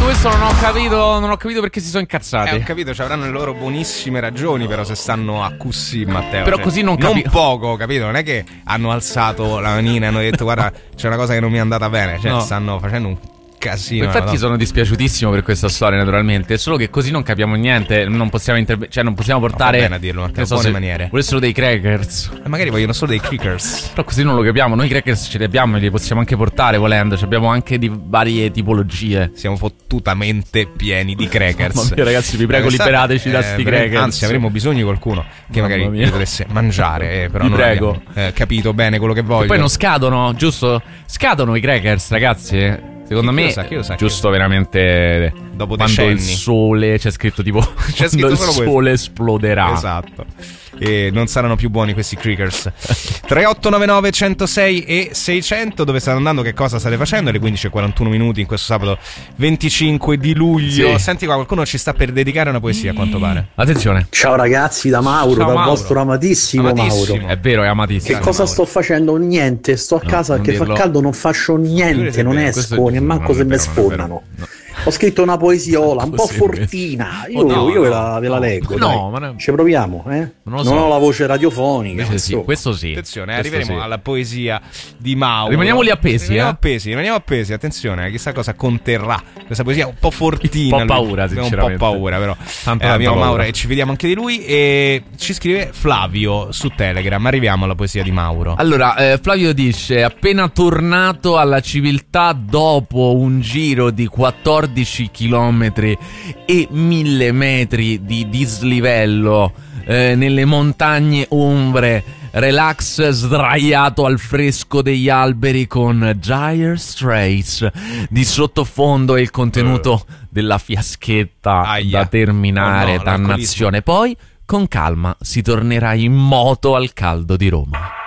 Tutto questo non ho capito perché si sono incazzati. Ho capito, ci avranno le loro buonissime ragioni, però se stanno a così, Matteo. Però così non capisco. Non poco, capito? Non è che hanno alzato la manina e hanno detto guarda, c'è una cosa che non mi è andata bene. Cioè, stanno facendo un casino. Infatti sono dispiaciutissimo per questa storia, naturalmente. È solo che così non capiamo niente. Non possiamo cioè non possiamo portare. Va bene a dirlo, Matteo, buone maniere. Volessero dei crackers. Magari vogliono solo dei crackers. Però così non lo capiamo. Noi i crackers ce li abbiamo e li possiamo anche portare volendo. Ci abbiamo anche di varie tipologie. Siamo fottutamente pieni di crackers. Mamma mia, ragazzi, vi prego, liberateci da sti crackers. Anzi, avremo bisogno di qualcuno che magari li potesse mangiare. Però non prego. Abbiamo capito bene quello che voglio. E poi non scadono, giusto? Scadono i crackers, ragazzi. Secondo me, giusto veramente dopo quando decenni. Il sole, c'è scritto tipo c'è scritto il solo sole esploderà. Esatto. E non saranno più buoni questi crackers. 3899 106 e 600. Dove state andando, che cosa state facendo? Alle 15:41 minuti in questo sabato 25 di luglio. Sì. Senti qua, qualcuno ci sta per dedicare una poesia, a quanto pare. Attenzione. Ciao ragazzi, da Mauro, Ciao, dal Mauro. vostro amatissimo Mauro. È vero, è amatissimo. Che cosa Mauro. sto facendo? Niente, sto a casa perché fa caldo, non faccio niente, non esco, nemmeno se mi sfondano. Ho scritto una poesiola un po' fortina. Io ve la leggo. No, dai. ma Ci proviamo, eh? Non ho la voce radiofonica. Sì, questo sì. Attenzione, questo arriveremo sì. alla poesia di Mauro. Rimaniamo lì appesi, Rimaniamo appesi, attenzione, chissà cosa conterrà questa poesia un po' fortina. Un po' paura, sinceramente. Un po' paura, però. Tanta Abbiamo paura. Mauro e ci vediamo anche di lui. E ci scrive Flavio su Telegram. Arriviamo alla poesia di Mauro. Allora, Flavio dice: appena tornato alla civiltà dopo un giro di 14 chilometri e 1000 metri di dislivello nelle montagne umbre, relax sdraiato al fresco degli alberi con Dire Straits di sottofondo e il contenuto della fiaschetta da terminare, dannazione. Poi con calma si tornerà in moto al caldo di Roma.